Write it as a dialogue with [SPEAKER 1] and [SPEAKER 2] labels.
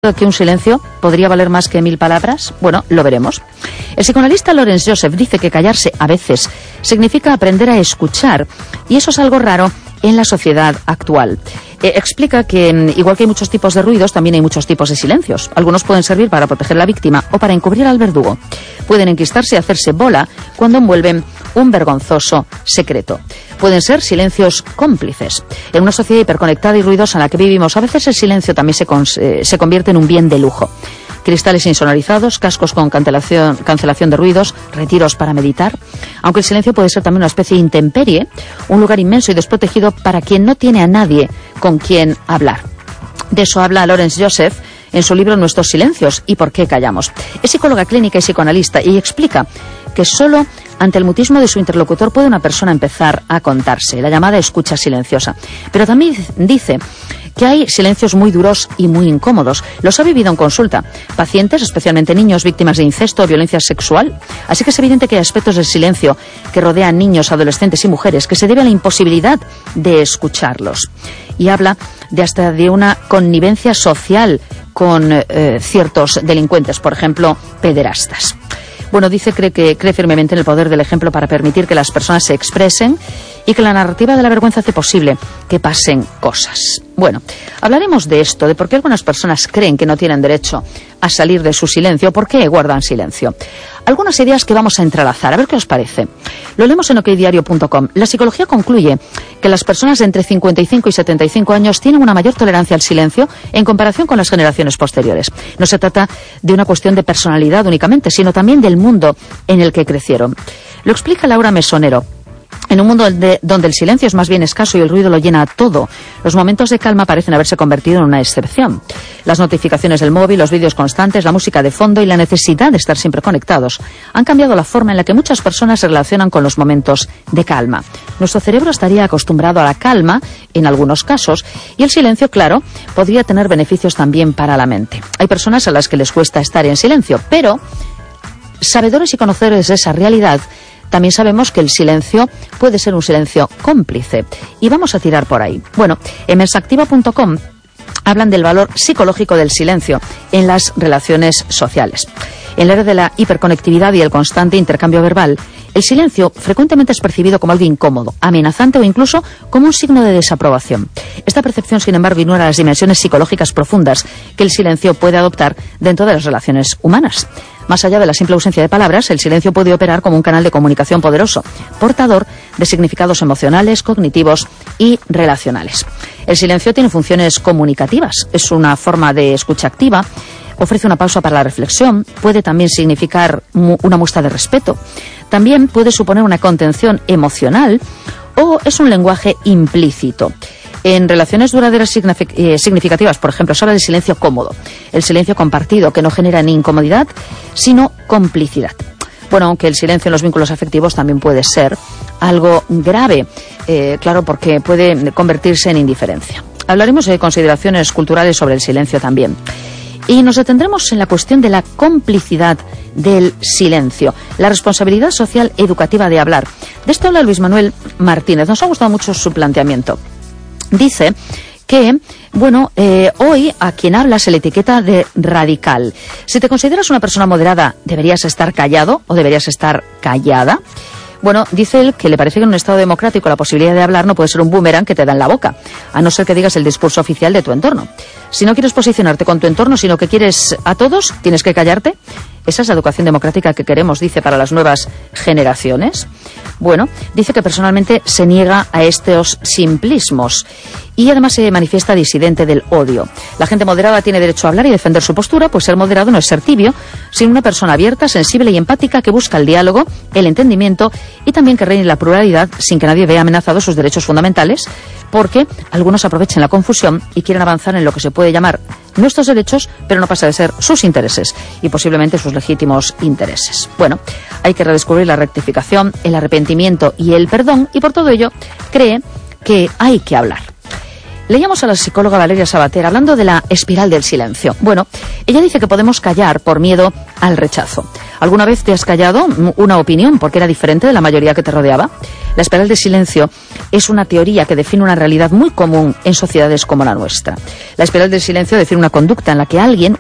[SPEAKER 1] cierto que un silencio podría valer más que 1000 palabras? Bueno, lo veremos. El psicoanalista Lawrence Joseph dice que callarse a veces significa aprender a escuchar, y eso es algo raro en la sociedad actual. Explica que, igual que hay muchos tipos de ruidos, también hay muchos tipos de silencios. Algunos pueden servir para proteger a la víctima o para encubrir al verdugo. Pueden enquistarse y hacerse bola cuando envuelven un vergonzoso secreto. Pueden ser silencios cómplices. En una sociedad hiperconectada y ruidosa en la que vivimos, a veces el silencio también se convierte en un bien de lujo. Cristales insonorizados, cascos con cancelación de ruidos, retiros para meditar. Aunque el silencio puede ser también una especie de intemperie, un lugar inmenso y desprotegido para quien no tiene a nadie con quien hablar. De eso habla Lawrence Joseph en su libro Nuestros silencios y por qué callamos. Es psicóloga clínica y psicoanalista y explica que solo ante el mutismo de su interlocutor puede una persona empezar a contarse, la llamada escucha silenciosa. Pero también dice que hay silencios muy duros y muy incómodos. Los ha vivido en consulta. Pacientes, especialmente niños, víctimas de incesto o violencia sexual. Así que es evidente que hay aspectos del silencio que rodean niños, adolescentes y mujeres que se debe a la imposibilidad de escucharlos. Y habla de hasta de una connivencia social con ciertos delincuentes, por ejemplo, pederastas. Bueno, dice que cree firmemente en el poder del ejemplo para permitir que las personas se expresen y que la narrativa de la vergüenza hace posible que pasen cosas. Bueno, hablaremos de esto, de por qué algunas personas creen que no tienen derecho a salir de su silencio, por qué guardan silencio. Algunas ideas que vamos a entrelazar, a ver qué os parece. Lo leemos en okdiario.com. La psicología concluye que las personas de entre 55 y 75 años tienen una mayor tolerancia al silencio en comparación con las generaciones posteriores. No se trata de una cuestión de personalidad únicamente, sino también del mundo en el que crecieron. Lo explica Laura Mesonero. En un mundo donde el silencio es más bien escaso y el ruido lo llena todo, los momentos de calma parecen haberse convertido en una excepción. Las notificaciones del móvil, los vídeos constantes, la música de fondo y la necesidad de estar siempre conectados han cambiado la forma en la que muchas personas se relacionan con los momentos de calma. Nuestro cerebro estaría acostumbrado a la calma en algunos casos y el silencio, claro, podría tener beneficios también para la mente. Hay personas a las que les cuesta estar en silencio, pero sabedores y conocedores de esa realidad, también sabemos que el silencio puede ser un silencio cómplice. Y vamos a tirar por ahí. Bueno, en mensactiva.com hablan del valor psicológico del silencio en las relaciones sociales. En la era de la hiperconectividad y el constante intercambio verbal, el silencio frecuentemente es percibido como algo incómodo, amenazante o incluso como un signo de desaprobación. Esta percepción, sin embargo, ignora las dimensiones psicológicas profundas que el silencio puede adoptar dentro de las relaciones humanas. Más allá de la simple ausencia de palabras, el silencio puede operar como un canal de comunicación poderoso, portador de significados emocionales, cognitivos y relacionales. El silencio tiene funciones comunicativas, es una forma de escucha activa, ofrece una pausa para la reflexión, puede también significar una muestra de respeto, también puede suponer una contención emocional o es un lenguaje implícito. En relaciones duraderas significativas, por ejemplo, se habla del silencio cómodo, el silencio compartido, que no genera ni incomodidad, sino complicidad. Bueno, aunque el silencio en los vínculos afectivos también puede ser algo grave, claro, porque puede convertirse en indiferencia. Hablaremos de consideraciones culturales sobre el silencio también. Y nos detendremos en la cuestión de la complicidad del silencio, la responsabilidad social educativa de hablar. De esto habla Luis Manuel Martínez. Nos ha gustado mucho su planteamiento. Dice que, bueno, hoy a quien habla se le etiqueta de radical. Si te consideras una persona moderada, ¿deberías estar callado o deberías estar callada? Bueno, dice él que le parece que en un Estado democrático la posibilidad de hablar no puede ser un boomerang que te da en la boca, a no ser que digas el discurso oficial de tu entorno. Si no quieres posicionarte con tu entorno, sino que quieres a todos, tienes que callarte. Esa es la educación democrática que queremos, dice, para las nuevas generaciones. Bueno, dice que personalmente se niega a estos simplismos y además se manifiesta disidente del odio. La gente moderada tiene derecho a hablar y defender su postura, pues ser moderado no es ser tibio, sino una persona abierta, sensible y empática que busca el diálogo, el entendimiento y también que reine la pluralidad sin que nadie vea amenazados sus derechos fundamentales, porque algunos aprovechan la confusión y quieren avanzar en lo que se puede llamar nuestros derechos, pero no pasa de ser sus intereses y posiblemente sus legítimos intereses. Bueno, hay que redescubrir la rectificación, el arrepentimiento y el perdón, y por todo ello cree que hay que hablar. Leíamos a la psicóloga Valeria Sabater hablando de la espiral del silencio. Bueno, ella dice que podemos callar por miedo al rechazo. ¿Alguna vez te has callado una opinión porque era diferente de la mayoría que te rodeaba? La espiral del silencio es una teoría que define una realidad muy común en sociedades como la nuestra. La espiral del silencio define una conducta en la que alguien